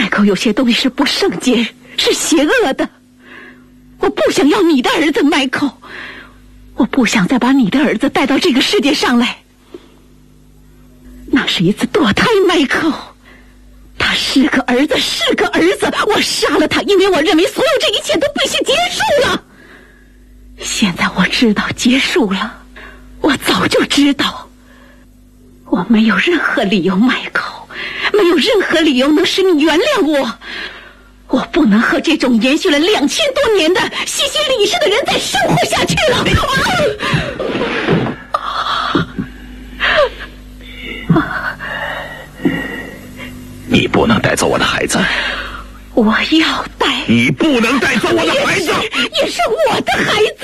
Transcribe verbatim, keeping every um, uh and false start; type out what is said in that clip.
Michael 有些东西是不圣洁，是邪恶的。我不想要你的儿子 Michael， 我不想再把你的儿子带到这个世界上来。那是一次堕胎 Michael， 他是个儿子，是个儿子，我杀了他，因为我认为所有这一切都必须结束了。现在我知道结束了，我早就知道。我没有任何理由 Michael， 没有任何理由能使你原谅我。我不能和这种延续了两千多年的西西里式的人再生活下去了。 你不能带走我的孩子。 我要带。 你不能带走我的孩子。 也是，也是我的孩子。